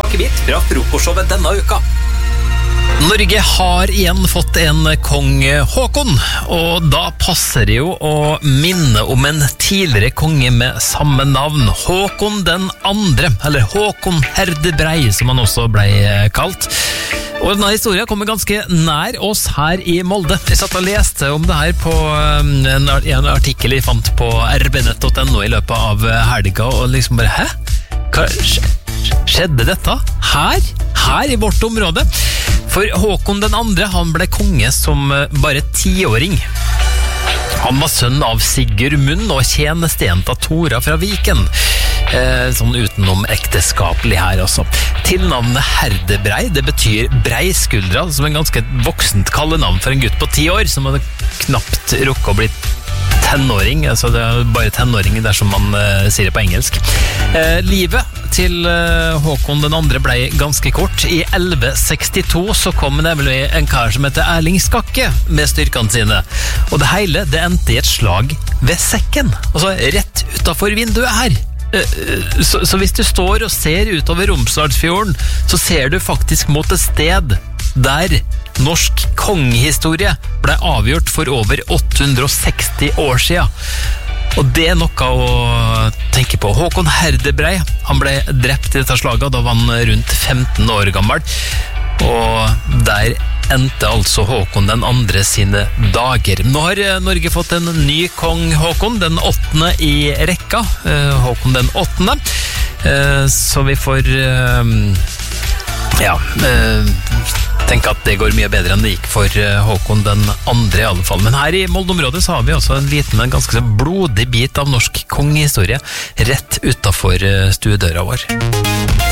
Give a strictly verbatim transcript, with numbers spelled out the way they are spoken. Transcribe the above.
smakebit fra frokostshowet denne uka. Norge har igjen fått en kong Håkon, og da passer det jo å minne om en tidligere konge med samme navn, Håkon den andre, eller Håkon Herdebrei, som han også ble kalt. Og denne historien kommer ganske nær oss her i Molde. Jeg satt og leste om det her på en, en artikkel jeg fant på r b nett punktum n o i løpet av helga, og liksom bare, hæ? Hva skjedde dette? Her? Her i vårt område? For Håkon den andre, han ble konge som bare tiåring. Han var sønn av Sigurd Munn og tjenestejenta Tora fra Viken. Eh, sånn utenom ekteskapelig her også. Tilnavnet Herdebrei, det betyr breiskuldra, som en ganske voksent kallenavn for en gutt på ti år, som hadde knapt rukket å bli tenåring, altså det er bare tenåring dersom man uh, sier det på engelsk. Eh, livet til uh, Håkon den andre ble ganske kort. I elleve sekstito så kom nemlig en kar som heter Erling Skakke med styrkene sine. Og det hele, det endte i et slag ved sekken. Altså rett utenfor vinduet her. Uh, så, så hvis du står og ser utover Romsdalsfjorden, så ser du faktisk mot et sted der norsk kongehistorie ble avgjort for over åtte hundre og seksti år siden. Og det er noe å tenke på. Håkon Herdebrei, han ble drept i dette slaget, da var han rundt femten år gammel. Og der endte altså Håkon den andre sine dager. Nå har Norge fått en ny kong Håkon, den åttende i rekka. Håkon den åttende. Så vi får ja, tenke at det går mye bedre enn det gikk for Håkon den andre i alle fall. Men her i Molde-området så har vi også en liten, men ganske blodig bit av norsk kongehistorie rett utenfor stuedøra vår.